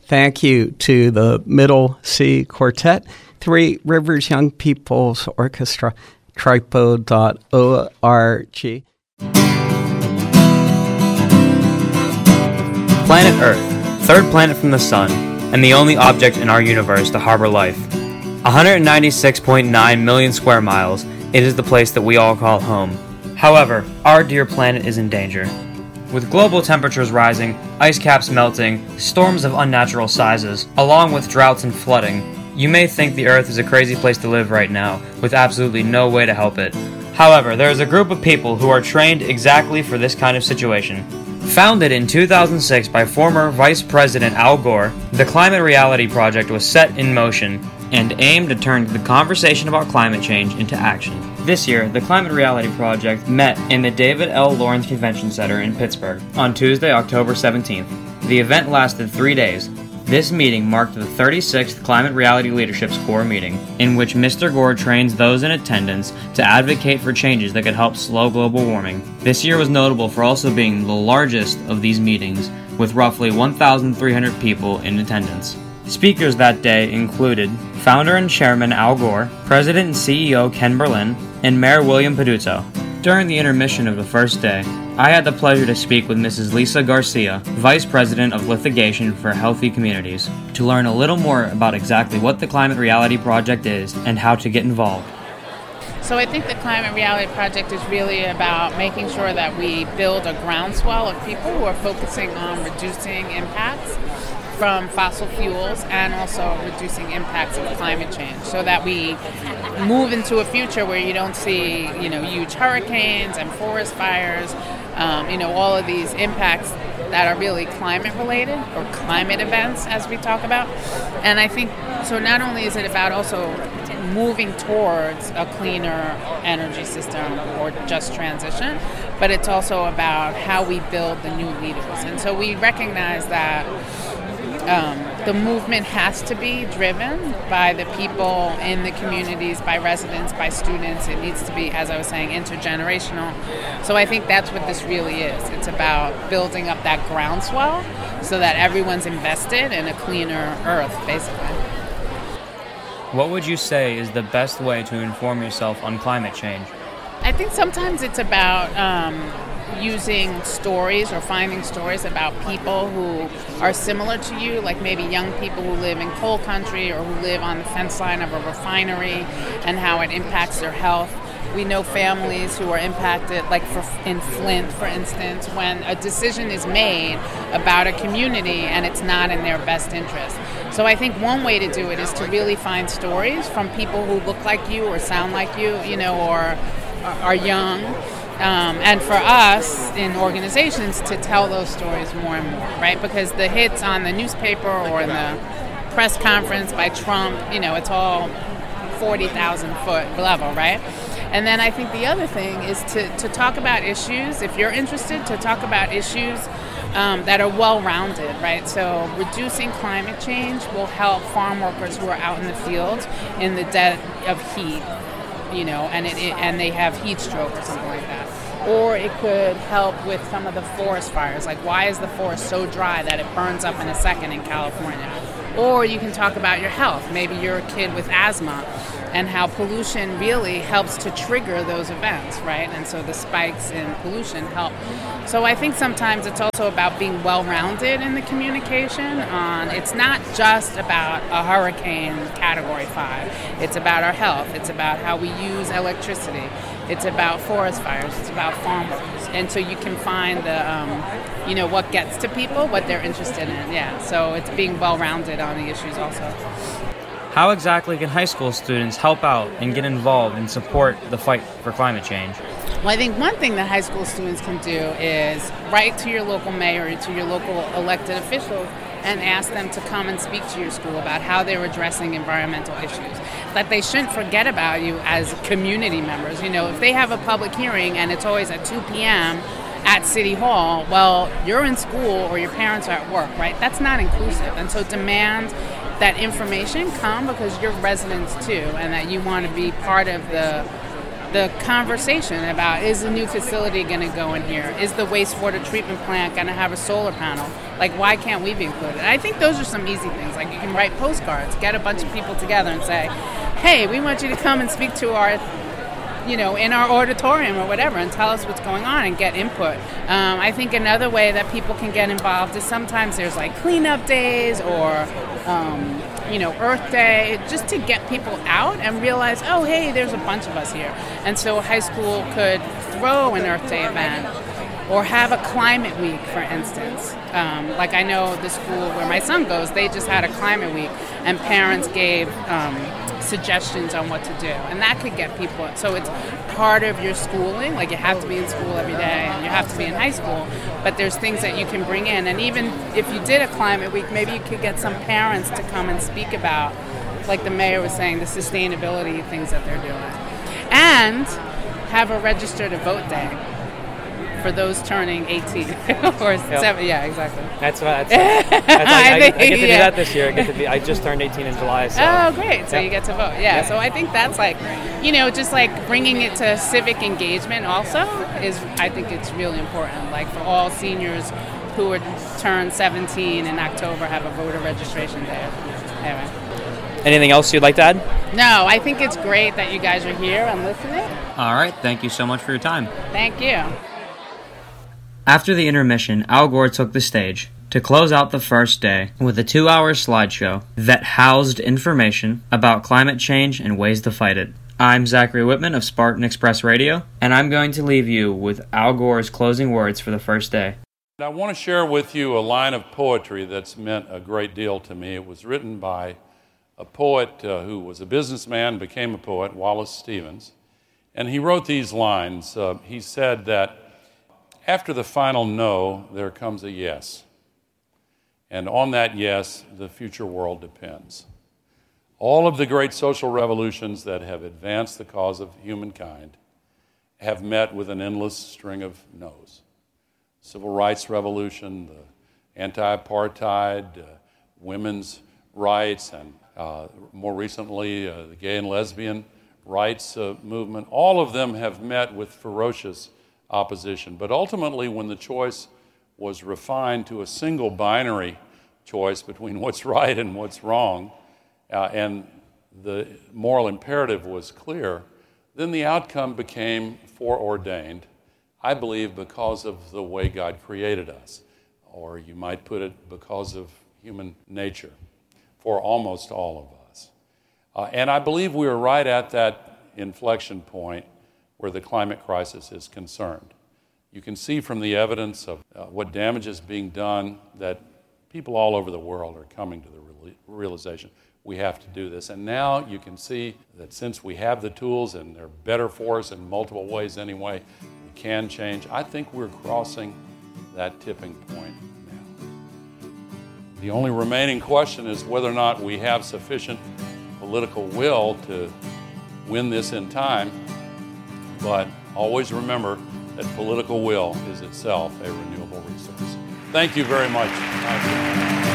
Thank you to the Middle C Quartet, Three Rivers Young People's Orchestra, tripo.org. Planet Earth, third planet from the Sun, and the only object in our universe to harbor life. 196.9 million square miles, it is the place that we all call home. However, our dear planet is in danger. With global temperatures rising, ice caps melting, storms of unnatural sizes, along with droughts and flooding, you may think the Earth is a crazy place to live right now, with absolutely no way to help it. However, there is a group of people who are trained exactly for this kind of situation. Founded in 2006 by former Vice President Al Gore, the Climate Reality Project was set in motion and aimed to turn the conversation about climate change into action. This year, the Climate Reality Project met in the David L. Lawrence Convention Center in Pittsburgh on Tuesday, October 17th. The event lasted 3 days. This meeting marked the 36th Climate Reality Leadership's core meeting, in which Mr. Gore trains those in attendance to advocate for changes that could help slow global warming. This year was notable for also being the largest of these meetings, with roughly 1,300 people in attendance. Speakers that day included founder and chairman Al Gore, president and CEO Ken Berlin, and Mayor William Peduzzo. During the intermission of the first day, I had the pleasure to speak with Mrs. Lisa Garcia, Vice President of Litigation for Healthy Communities, to learn a little more about exactly what the Climate Reality Project is and how to get involved. So I think the Climate Reality Project is really about making sure that we build a groundswell of people who are focusing on reducing impacts from fossil fuels and also reducing impacts of climate change, so that we move into a future where you don't see, huge hurricanes and forest fires, all of these impacts that are really climate related or climate events, as we talk about. And I think so. Not only is it about also moving towards a cleaner energy system or just transition, but it's also about how we build the new leaders. And so we recognize that the movement has to be driven by the people in the communities, by residents, by students. It needs to be, as I was saying, intergenerational. So I think that's what this really is. It's about building up that groundswell so that everyone's invested in a cleaner earth, basically. What would you say is the best way to inform yourself on climate change? I think sometimes it's about using stories or finding stories about people who are similar to you, like maybe young people who live in coal country or who live on the fence line of a refinery and how it impacts their health. We know families who are impacted, like in Flint, for instance, when a decision is made about a community and it's not in their best interest. So I think one way to do it is to really find stories from people who look like you or sound like you, or are young. And for us in organizations to tell those stories more and more, right? Because the hits on the newspaper or in the press conference by Trump, it's all 40,000 foot level, right? And then I think the other thing is to talk about issues, if you're interested, to talk about issues that are well-rounded, right? So reducing climate change will help farm workers who are out in the field in the dead of heat, and they have heat stroke or something like that. Or it could help with some of the forest fires, like why is the forest so dry that it burns up in a second in California? Or you can talk about your health. Maybe you're a kid with asthma and how pollution really helps to trigger those events, right? And so the spikes in pollution help. So I think sometimes it's also about being well-rounded in the communication. It's not just about a hurricane category 5. It's about our health. It's about how we use electricity. It's about forest fires. It's about farm workers. And so you can find the, what gets to people, what they're interested in. Yeah. So it's being well-rounded on the issues also. How exactly can high school students help out and get involved and support the fight for climate change? Well, I think one thing that high school students can do is write to your local mayor or to your local elected officials and ask them to come and speak to your school about how they're addressing environmental issues. That they shouldn't forget about you as community members. If they have a public hearing and it's always at 2 p.m. at City Hall, well, you're in school or your parents are at work, right? That's not inclusive. And so demand that information come because you're residents too, and that you want to be part of the the conversation about, is a new facility going to go in here? Is the wastewater treatment plant going to have a solar panel? Like, why can't we be included? And I think those are some easy things. Like, you can write postcards, get a bunch of people together and say, hey, we want you to come and speak to our, in our auditorium or whatever, and tell us what's going on and get input. I think another way that people can get involved is sometimes there's like cleanup days or, Earth Day, just to get people out and realize, oh, hey, there's a bunch of us here. And so high school could throw an Earth Day event or have a climate week, for instance. Like I know the school where my son goes, they just had a climate week, and parents gave suggestions on what to do, and that could get people. So it's part of your schooling. Like, you have to be in school every day, and you have to be in high school, but there's things that you can bring in. And even if you did a climate week, maybe you could get some parents to come and speak about, like the mayor was saying, the sustainability things that they're doing, and have a register to vote day for those turning 18 or 7. Yeah, exactly. I get to do that this year. I just turned 18 in July. So. Oh, great. So you get to vote. Yeah. So I think that's like, just like bringing it to civic engagement also I think it's really important. Like, for all seniors who turn 17 in October, have a voter registration day. Anyway. Anything else you'd like to add? No, I think it's great that you guys are here and listening. All right. Thank you so much for your time. Thank you. After the intermission, Al Gore took the stage to close out the first day with a 2-hour slideshow that housed information about climate change and ways to fight it. I'm Zachary Whitman of Spartan Express Radio, and I'm going to leave you with Al Gore's closing words for the first day. I want to share with you a line of poetry that's meant a great deal to me. It was written by a poet who was a businessman, became a poet, Wallace Stevens, and he wrote these lines. He said that after the final no, there comes a yes. And on that yes, the future world depends. All of the great social revolutions that have advanced the cause of humankind have met with an endless string of no's. Civil rights revolution, the anti-apartheid, women's rights, and more recently, the gay and lesbian rights movement, all of them have met with ferocious opposition. But ultimately, when the choice was refined to a single binary choice between what's right and what's wrong, and the moral imperative was clear, then the outcome became foreordained, I believe, because of the way God created us, or you might put it, because of human nature, for almost all of us. And I believe we are right at that inflection point where the climate crisis is concerned. You can see from the evidence of what damage is being done that people all over the world are coming to the realization we have to do this. And now you can see that since we have the tools, and they're better for us in multiple ways anyway, we can change. I think we're crossing that tipping point now. The only remaining question is whether or not we have sufficient political will to win this in time. But always remember that political will is itself a renewable resource. Thank you very much.